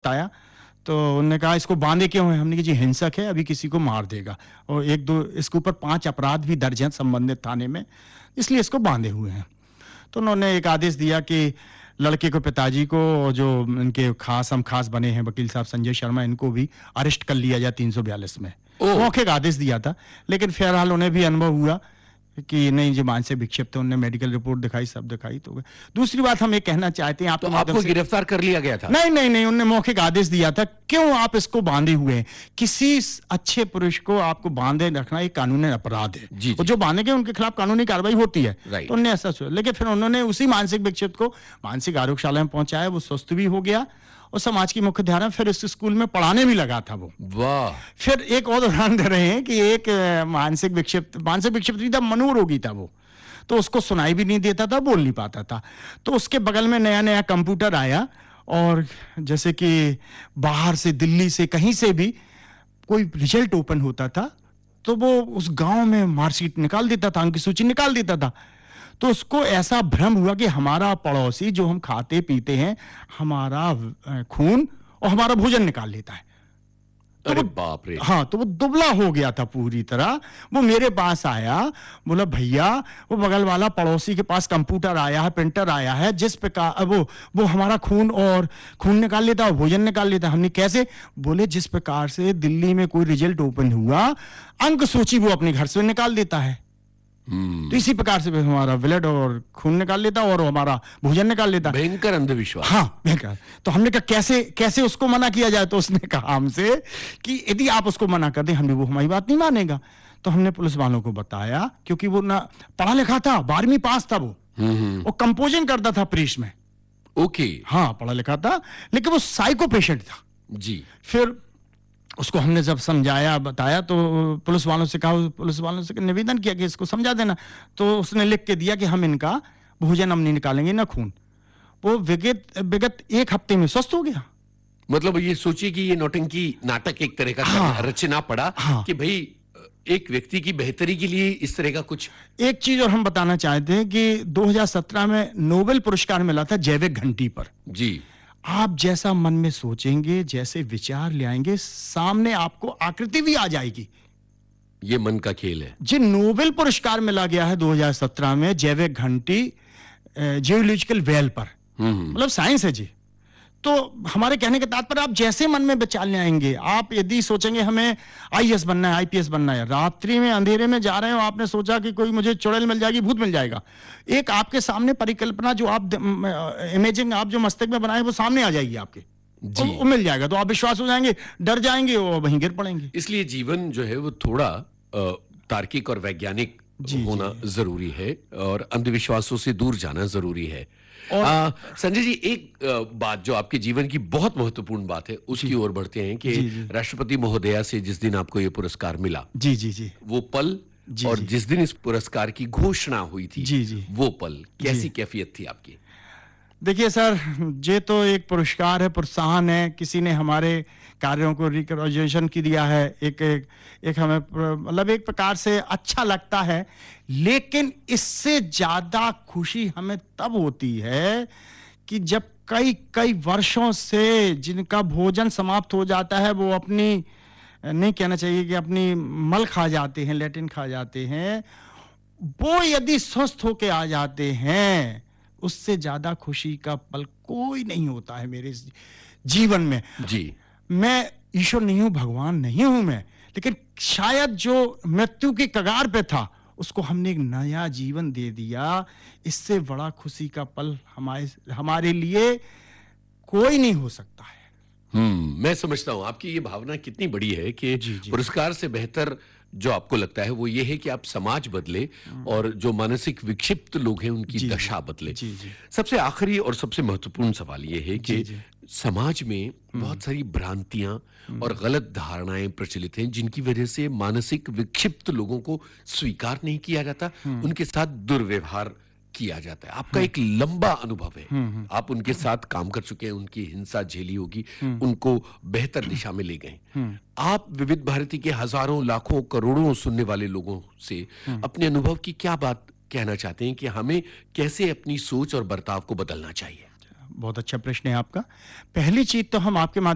बताया, तो उन्होंने कहा इसको बांधे क्यों है? हमने कहा जी हिंसक है, अभी किसी को मार देगा, और एक दो इसके ऊपर 5 अपराध भी दर्ज हैं संबंधित थाने में, इसलिए इसको बांधे हुए हैं। तो उन्होंने एक आदेश दिया कि लड़के को, पिताजी को, और जो इनके खास बने हैं वकील साहब संजय शर्मा, इनको भी अरेस्ट कर लिया जाए 342 में। मौखिक आदेश दिया था, लेकिन फिलहाल उन्हें भी अनुभव हुआ कि नहीं जी मानसिक विक्षिप्त है, उन्होंने मेडिकल रिपोर्ट दिखाई, सब दिखाई। तो दूसरी बात हम ये कहना चाहते हैं, तो आपको गिरफ्तार कर लिया गया था? नहीं, उन्होंने मौखिक आदेश दिया था। क्यों आप इसको बांधे हुए हैं? किसी अच्छे पुरुष को आपको बांधे रखना एक कानूनी अपराध है, और जो बांधे गए उनके खिलाफ कानूनी कार्रवाई होती है। तो उन्होंने ऐसा सोचा, लेकिन फिर उन्होंने उसी मानसिक विक्षिप्त को मानसिक आरोग्यशाला में पहुंचाया, वो स्वस्थ भी हो गया और समाज की मुख्य धारा, फिर इस स्कूल में पढ़ाने भी लगा था वो। वाह। फिर एक और उदाहरण दे रहे हैं कि एक मानसिक विक्षिप्त भी था, मनोरोगी था वो, तो उसको सुनाई भी नहीं देता था, बोल नहीं पाता था। तो उसके बगल में नया कंप्यूटर आया, और जैसे कि बाहर से, दिल्ली से, कहीं से भी कोई रिजल्ट ओपन होता था तो वो उस गांव में मार्कशीट निकाल देता था, अंक की सूची निकाल देता था। तो उसको ऐसा भ्रम हुआ कि हमारा पड़ोसी, जो हम खाते पीते हैं, हमारा खून और हमारा भोजन निकाल लेता है। तो अरे बाप रे। हाँ, तो वो दुबला हो गया था पूरी तरह। वो मेरे पास आया, बोला भैया वो बगल वाला पड़ोसी के पास कंप्यूटर आया है, प्रिंटर आया है, जिस प्रकार वो हमारा खून निकाल लेता है, भोजन निकाल लेता है। हमने कैसे? बोले जिस प्रकार से दिल्ली में कोई रिजल्ट ओपन हुआ, अंक सूची वो अपने घर से निकाल देता है, तो इसी प्रकार से हमारा ब्लड और खून निकाल लेता और हमारा भोजन निकाल लेता। भयंकर अंधविश्वास। हाँ, भयंकर। तो हमने कहा कैसे उसको मना किया जाए? तो उसने कहा हमसे कि यदि आप उसको मना कर दें, वो हमारी बात नहीं मानेगा। तो हमने पुलिस वालों को बताया, क्योंकि वो ना पढ़ा लिखा था, 12वीं पास था वो कंपोजिंग करता था प्रेस में। ओके। हाँ, पढ़ा लिखा था, लेकिन वो साइको पेशेंट था जी। फिर उसको हमने जब समझाया, बताया, तो पुलिस वालों से निवेदन किया कि इसको समझा देना। तो उसने लिख के दिया कि हम इनका भोजन हम नहीं निकालेंगे, ना खून। वो विगत 1 हफ्ते में स्वस्थ हो गया। मतलब ये सोचिए कि ये नौटंकी नाटक एक तरह का रचना पड़ा कि भाई एक व्यक्ति की बेहतरी के लिए इस तरह का कुछ। एक चीज और हम बताना चाहते हैं कि 2017 में नोबेल पुरस्कार मिला था जैविक घंटी पर। जी। आप जैसा मन में सोचेंगे, जैसे विचार ले आएंगे, सामने आपको आकृति भी आ जाएगी। ये मन का खेल है जी। नोबेल पुरस्कार मिला गया है 2017 में जैविक घंटी, जियोलॉजिकल वेल पर, मतलब साइंस है जी। तो हमारे कहने के तात्पर्य, आप जैसे मन में विचार ले आएंगे, आप यदि सोचेंगे हमें आईएएस बनना है, आईपीएस बनना है, रात्रि में अंधेरे में जा रहे हो, आपने सोचा कि कोई मुझे चुड़ैल मिल जाएगी, भूत मिल जाएगा, एक आपके सामने परिकल्पना जो आप इमेजिंग आप जो मस्तिष्क में बनाए, वो सामने आ जाएगी आपके जी। वो मिल जाएगा, तो आप विश्वास हो जाएंगे, डर जाएंगे और वहीं गिर पड़ेंगे। इसलिए जीवन जो है वो थोड़ा तार्किक और वैज्ञानिक होना जरूरी है, और अंधविश्वासों से दूर जाना जरूरी है। संजय जी, एक बात जो आपके जीवन की बहुत महत्वपूर्ण बात है, उसकी ओर बढ़ते हैं कि राष्ट्रपति महोदया से जिस दिन आपको ये पुरस्कार मिला, जी, वो पल और जिस दिन इस पुरस्कार की घोषणा हुई थी, वो पल, कैसी कैफियत थी आपकी? देखिए सर, ये तो एक पुरस्कार है, प्रोत्साहन है, किसी ने हमारे कार्यों को रिकॉग्निशन की दिया है, एक हमें मतलब एक प्रकार से अच्छा लगता है। लेकिन इससे ज्यादा खुशी हमें तब होती है कि जब कई वर्षों से जिनका भोजन समाप्त हो जाता है, वो अपनी, नहीं कहना चाहिए कि अपनी मल खा जाते हैं, लैट्रिन खा जाते हैं, वो यदि स्वस्थ होके आ जाते हैं, उससे ज्यादा खुशी का पल कोई नहीं होता है मेरे जीवन में जी। मैं ईश्वर नहीं हूं, भगवान नहीं हूं मैं, लेकिन शायद जो मृत्यु की कगार पे था, उसको हमने एक नया जीवन दे दिया। इससे बड़ा खुशी का पल हमारे लिए कोई नहीं हो सकता है। मैं समझता हूं आपकी ये भावना कितनी बड़ी है कि पुरस्कार से बेहतर जो आपको लगता है वो ये है कि आप समाज बदले और जो मानसिक विक्षिप्त लोग हैं उनकी दशा बदले। सबसे आखिरी और सबसे महत्वपूर्ण सवाल ये है कि समाज में बहुत सारी भ्रांतियां और गलत धारणाएं प्रचलित हैं, जिनकी वजह से मानसिक विक्षिप्त लोगों को स्वीकार नहीं किया जाता, उनके साथ दुर्व्यवहार किया जाता है। आपका एक लंबा अनुभव है, आप उनके साथ काम कर चुके हैं, उनकी हिंसा झेली होगी, उनको बेहतर दिशा में ले गए। आप विविध भारती के हजारों, लाखों, करोड़ों सुनने वाले लोगों से अपने अनुभव की क्या बात कहना चाहते हैं कि हमें कैसे अपनी सोच और बर्ताव को बदलना चाहिए? बहुत अच्छा प्रश्न है आपका। पहली चीज तो हम आपके